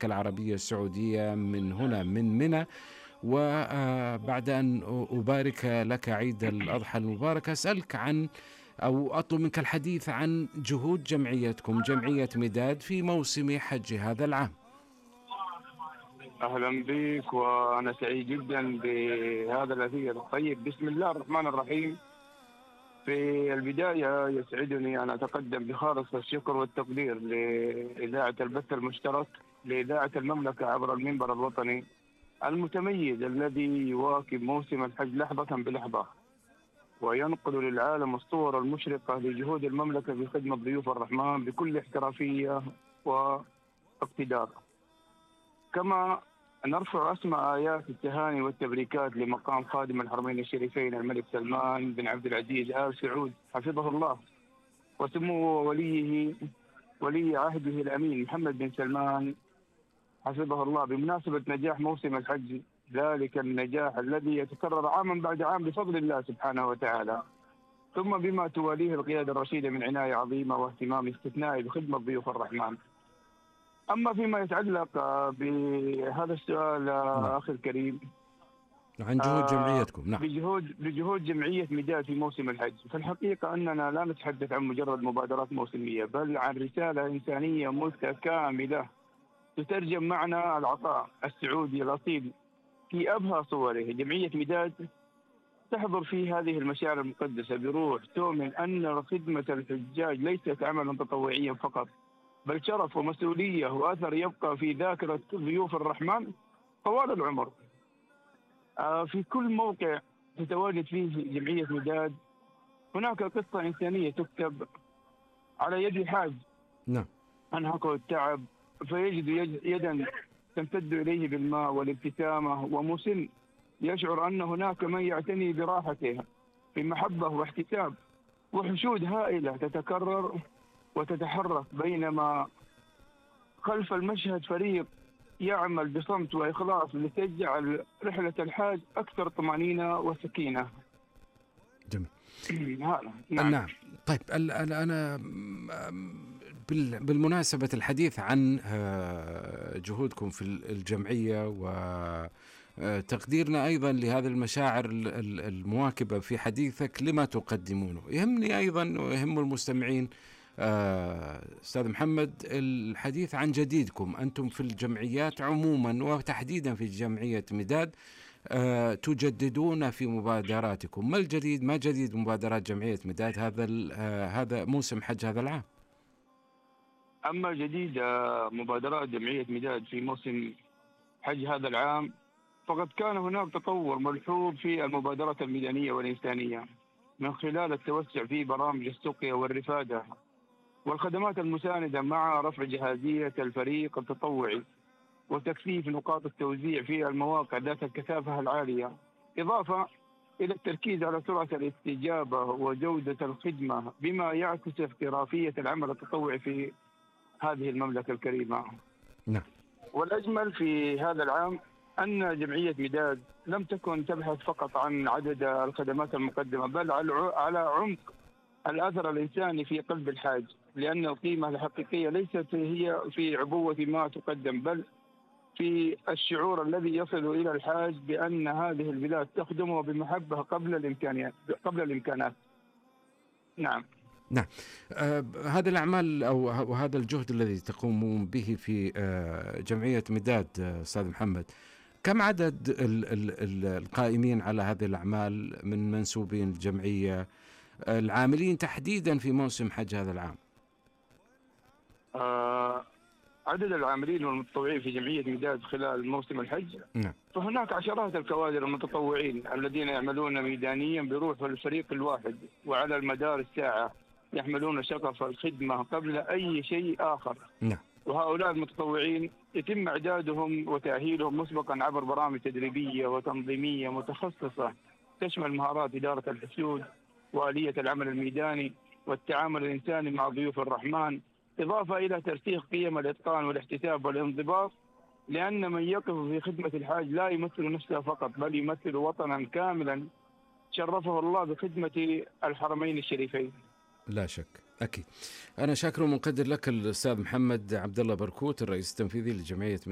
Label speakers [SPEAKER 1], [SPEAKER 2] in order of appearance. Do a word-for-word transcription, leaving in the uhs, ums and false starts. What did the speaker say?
[SPEAKER 1] المملكة العربية السعودية من هنا من منى. وبعد أن أبارك لك عيد الأضحى المبارك، أسألك عن أو أطلب منك الحديث عن جهود جمعيتكم، جمعية مداد، في موسم حج هذا العام.
[SPEAKER 2] أهلا بك، وأنا سعيد جدا بهذا الأثير الطيب. بسم الله الرحمن الرحيم. في البداية يسعدني أن أتقدم بخالص الشكر والتقدير لإذاعة البث المشترك لإذاعة المملكة عبر المنبر الوطني المتميز الذي يواكب موسم الحج لحظة بلحظة، وينقل للعالم الصور المشرقة لجهود المملكة في خدمة ضيوف الرحمن بكل احترافية واقتدار. كما نرفع أسمى آيات التهاني والتبريكات لمقام خادم الحرمين الشريفين الملك سلمان بن عبد العزيز آل سعود حفظه الله، وسمو وليه ولي عهده الأمين محمد بن سلمان حفظه الله، بمناسبة نجاح موسم الحج، ذلك النجاح الذي يتكرر عاما بعد عام بفضل الله سبحانه وتعالى، ثم بما تواليه القيادة الرشيدة من عناية عظيمة واهتمام استثنائي بخدمة ضيوف الرحمن. أما فيما يتعلق بهذا السؤال
[SPEAKER 1] نعم.
[SPEAKER 2] أخي الكريم
[SPEAKER 1] عن جهود جمعيتكم. نعم.
[SPEAKER 2] بجهود بجهود جمعية مداد في موسم الحج، فالحقيقة أننا لا نتحدث عن مجرد مبادرات موسمية، بل عن رسالة إنسانية متكاملة تترجم معنى العطاء السعودي الأصيل في أبهى صوره. جمعية مداد تحضر في هذه المشاعر المقدسة بروح تؤمن أن خدمة الحجاج ليست عملا تطوعيا فقط، بل شرف ومسؤولية وأثر يبقى في ذاكرة ضيوف الرحمن طوال العمر. آه في كل موقع تتواجد فيه جمعية مداد هناك قصة إنسانية تكتب على يد حاج
[SPEAKER 1] نعم.
[SPEAKER 2] أنهكه التعب فيجد يدا تمتد إليه بالماء والابتسامة، ومسن يشعر أن هناك من يعتني براحته بمحبة واحتساب، وحشود هائلة تتكرر وتتحرك، بينما خلف المشهد فريق يعمل بصمت وإخلاص لتجعل رحلة الحاج أكثر طمأنينة وسكينة.
[SPEAKER 1] جميل.
[SPEAKER 2] نعم.
[SPEAKER 1] نعم. طيب أنا بالمناسبة الحديث عن جهودكم في الجمعية وتقديرنا أيضا لهذه المشاعر المواكبة في حديثك لما تقدمونه، يهمني أيضا ويهم المستمعين أستاذ محمد الحديث عن جديدكم أنتم في الجمعيات عموما وتحديدا في جمعية مداد. أه تجددون في مبادراتكم. ما الجديد ما جديد مبادرات جمعية مداد هذا أه هذا موسم حج هذا العام؟
[SPEAKER 2] أما جديد مبادرات جمعية مداد في موسم حج هذا العام، فقد كان هناك تطور ملحوظ في المبادرات الميدانية والإنسانية من خلال التوسع في برامج السقيا والرفادة والخدمات المساندة، مع رفع جاهزية الفريق التطوعي وتكثيف نقاط التوزيع في المواقع ذات الكثافة العالية، إضافة إلى التركيز على سرعة الاستجابة وجودة الخدمة، بما يعكس احترافية العمل التطوعي في هذه المملكة الكريمة.
[SPEAKER 1] نعم.
[SPEAKER 2] والأجمل في هذا العام أن جمعية مداد لم تكن تبحث فقط عن عدد الخدمات المقدمة، بل على عمق الأثر الإنساني في قلب الحاج، لأن القيمة الحقيقية ليست هي في عبوة ما تقدم، بل في الشعور الذي يصل إلى الحاج بأن هذه البلاد تخدمه بمحبة قبل الإمكانيات قبل الإمكانات. نعم.
[SPEAKER 1] نعم. آه هذا الأعمال أو هذا الجهد الذي تقومون به في آه جمعية مداد آه أستاذ محمد، كم عدد ال ال ال القائمين على هذه الأعمال من منسوبين الجمعية آه العاملين تحديدا في موسم حج هذا العام؟
[SPEAKER 2] آه عدد العاملين والمتطوعين في جمعية مداد خلال موسم الحج،
[SPEAKER 1] نعم.
[SPEAKER 2] فهناك عشرات الكوادر المتطوعين الذين يعملون ميدانيا بروح الفريق الواحد، وعلى المدار الساعة يحملون شغف الخدمة قبل أي شيء آخر.
[SPEAKER 1] نعم.
[SPEAKER 2] وهؤلاء المتطوعين يتم إعدادهم وتأهيلهم مسبقا عبر برامج تدريبية وتنظيمية متخصصة تشمل مهارات إدارة الحشود وآلية العمل الميداني والتعامل الإنساني مع ضيوف الرحمن، إضافة إلى ترسيخ قيم الإتقان والاحتساب والانضباط، لأن من يقف في خدمة الحاج لا يمثل نفسه فقط، بل يمثل وطنا كاملا شرفه الله بخدمة الحرمين الشريفين.
[SPEAKER 1] لا شك، أكيد. أنا شاكر ومقدر لك الأستاذ محمد عبد الله بركوت، الرئيس التنفيذي لجمعية